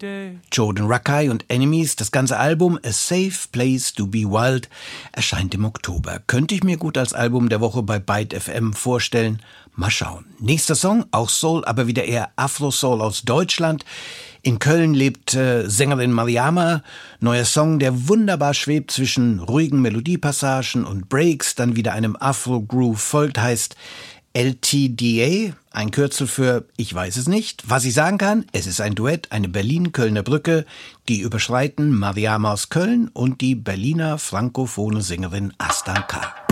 Jordan Rakei und Enemies, das ganze Album A Safe Place to Be Wild erscheint im Oktober. Könnte ich mir gut als Album der Woche bei Byte FM vorstellen. Mal schauen. Nächster Song, auch Soul, aber wieder eher Afro-Soul aus Deutschland. In Köln lebt Sängerin Mariama. Neuer Song, der wunderbar schwebt zwischen ruhigen Melodiepassagen und Breaks, dann wieder einem Afro-Groove folgt, heißt LTDA, ein Kürzel für ich weiß es nicht. Was ich sagen kann, es ist ein Duett, eine Berlin-Kölner Brücke, die überschreiten Mariama aus Köln und die Berliner frankophone Sängerin Astan K.